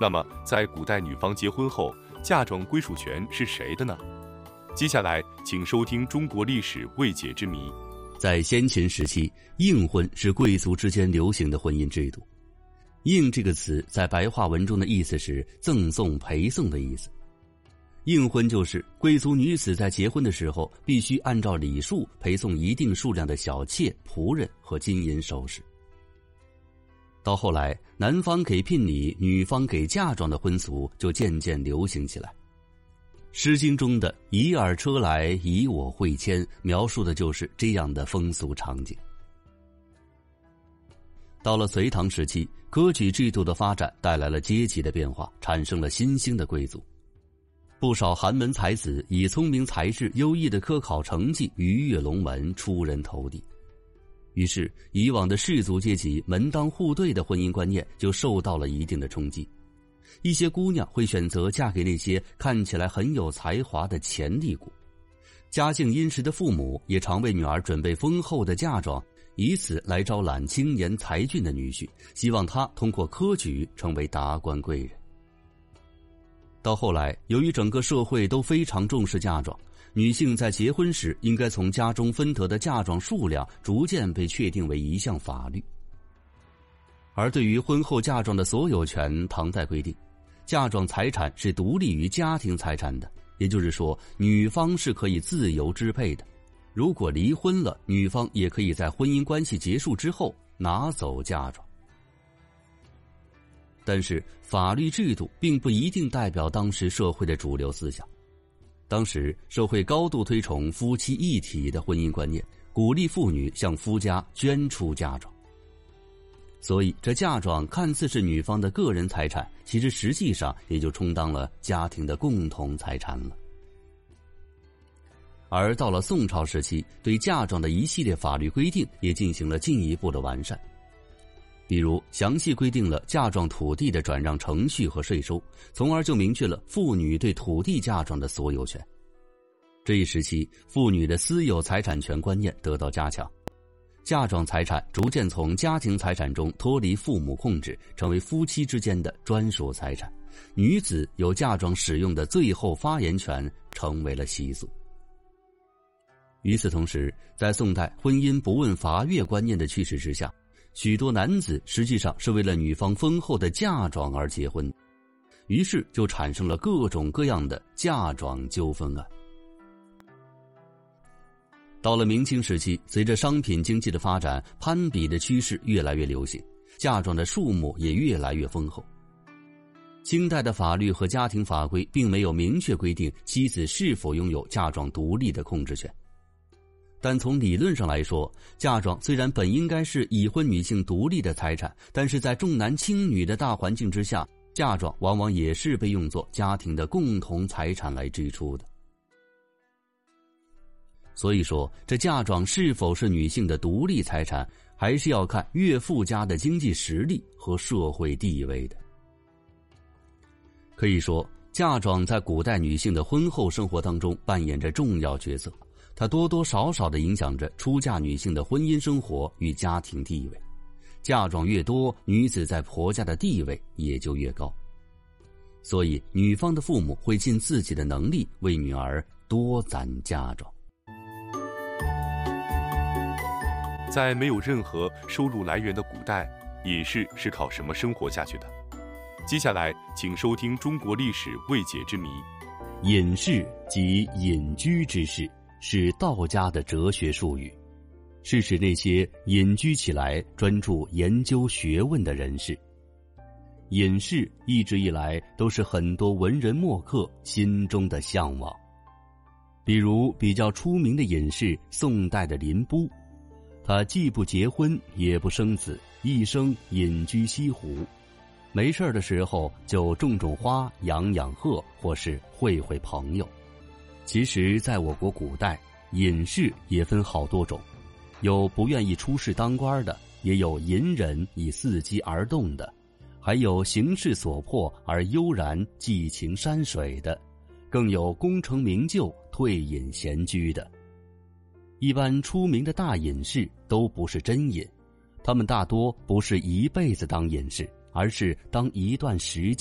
那么，在古代女方结婚后，嫁妆归属权是谁的呢？接下来，请收听中国历史未解之谜。 在先秦时期，应婚是贵族之间流行的婚姻制度。应这个词在白话文中的意思是赠送、陪送的意思。应婚就是贵族女子在结婚的时候，必须按照礼数陪送一定数量的小妾、仆人和金银首饰。到后来，男方给聘礼，女方给嫁妆的婚俗就渐渐流行起来。《诗经》中的“以尔车来，以我会牵”描述的就是这样的风俗场景。到了隋唐时期，科举制度的发展带来了阶级的变化，产生了新兴的贵族。不少寒门才子以聪明才智、优异的科考成绩鱼跃龙门，出人头地。于是，以往的士族阶级门当户对的婚姻观念就受到了一定的冲击。一些姑娘会选择嫁给那些看起来很有才华的潜力股。家境殷实的父母也常为女儿准备丰厚的嫁妆，以此来招揽青年才俊的女婿，希望她通过科举成为达官贵人。到后来，由于整个社会都非常重视嫁妆，女性在结婚时应该从家中分得的嫁妆数量逐渐被确定为一项法律。而对于婚后嫁妆的所有权，唐代规定，嫁妆财产是独立于家庭财产的，也就是说，女方是可以自由支配的。如果离婚了，女方也可以在婚姻关系结束之后拿走嫁妆。但是法律制度并不一定代表当时社会的主流思想。当时社会高度推崇夫妻一体的婚姻观念，鼓励妇女向夫家捐出嫁妆。所以这嫁妆看似是女方的个人财产，其实实际上也就充当了家庭的共同财产了。而到了宋朝时期，对嫁妆的一系列法律规定也进行了进一步的完善。比如详细规定了嫁妆土地的转让程序和税收，从而就明确了妇女对土地嫁妆的所有权。这一时期，妇女的私有财产权观念得到加强，嫁妆财产逐渐从家庭财产中脱离父母控制，成为夫妻之间的专属财产。女子有嫁妆使用的最后发言权成为了习俗。与此同时，在宋代婚姻不问罚阅观念的驱使之下，许多男子实际上是为了女方丰厚的嫁妆而结婚，于是就产生了各种各样的嫁妆纠纷案。到了明清时期，随着商品经济的发展，攀比的趋势越来越流行，嫁妆的数目也越来越丰厚。清代的法律和家庭法规并没有明确规定妻子是否拥有嫁妆独立的控制权。但从理论上来说，嫁妆虽然本应该是已婚女性独立的财产，但是在重男轻女的大环境之下，嫁妆往往也是被用作家庭的共同财产来支出的。所以说，这嫁妆是否是女性的独立财产，还是要看岳父家的经济实力和社会地位的。可以说，嫁妆在古代女性的婚后生活当中扮演着重要角色，它多多少少地影响着出嫁女性的婚姻生活与家庭地位。嫁妆越多，女子在婆家的地位也就越高。所以，女方的父母会尽自己的能力为女儿多攒嫁妆。 在没有任何收入来源的古代，隐士是靠什么生活下去的？接下来，请收听中国历史未解之谜。 隐士即隐居之士，是道家的哲学术语，是指那些隐居起来专注研究学问的人士。隐士一直以来都是很多文人墨客心中的向往。比如比较出名的隐士，宋代的林逋，他既不结婚也不生子，一生隐居西湖，没事的时候就种种花，养养鹤，或是会会朋友。其实在我国古代，隐士也分好多种，有不愿意出仕当官的，也有隐忍以伺机而动的，还有形势所迫而悠然寄情山水的，更有功成名就退隐闲居的。一般出名的大隐士都不是真隐，他们大多不是一辈子当隐士，而是当一段时间